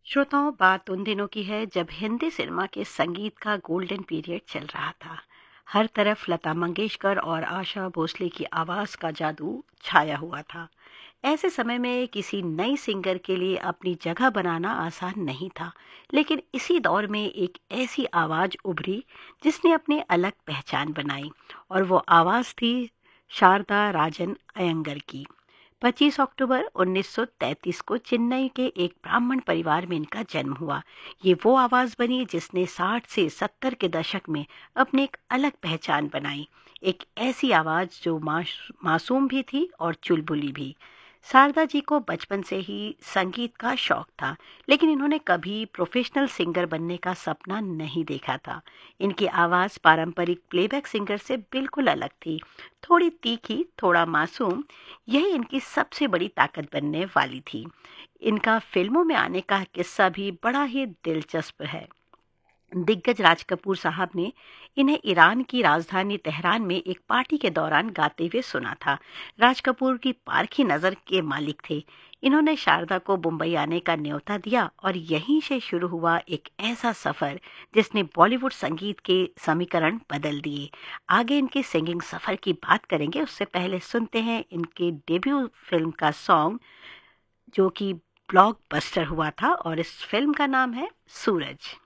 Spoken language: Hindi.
श्रोताओं, बात उन दिनों की है जब हिंदी सिनेमा के संगीत का गोल्डन पीरियड चल रहा था। हर तरफ लता मंगेशकर और आशा भोसले की आवाज का जादू छाया हुआ था। ऐसे समय में किसी नई सिंगर के लिए अपनी जगह बनाना आसान नहीं था, लेकिन इसी दौर में एक ऐसी आवाज उभरी जिसने अपनी अलग पहचान बनाई, और वो आवाज थी शारदा राजन अयंगर की। 25 अक्टूबर 1933 को चेन्नई के एक ब्राह्मण परिवार में इनका जन्म हुआ। ये वो आवाज बनी जिसने 60 से 70 के दशक में अपनी एक अलग पहचान बनाई। एक ऐसी आवाज जो मासूम भी थी और चुलबुली भी। शारदा जी को बचपन से ही संगीत का शौक था, लेकिन इन्होंने कभी प्रोफेशनल सिंगर बनने का सपना नहीं देखा था। इनकी आवाज पारंपरिक प्लेबैक सिंगर से बिल्कुल अलग थी। थोड़ी तीखी, थोड़ा मासूम। यही इनकी सबसे बड़ी ताकत बनने वाली थी। इनका फिल्मों में आने का किस्सा भी बड़ा ही दिलचस्प है। दिग्गज राज कपूर साहब ने इन्हें ईरान की राजधानी तेहरान में एक पार्टी के दौरान गाते हुए सुना था। राज कपूर की पारखी नज़र के मालिक थे। इन्होंने शारदा को मुंबई आने का न्योता दिया और यहीं से शुरू हुआ एक ऐसा सफर जिसने बॉलीवुड संगीत के समीकरण बदल दिए। आगे इनके सिंगिंग सफर की बात करेंगे, उससे पहले सुनते हैं इनके डेब्यू फिल्म का सॉन्ग, जो कि ब्लॉकबस्टर हुआ था, और इस फिल्म का नाम है सूरज।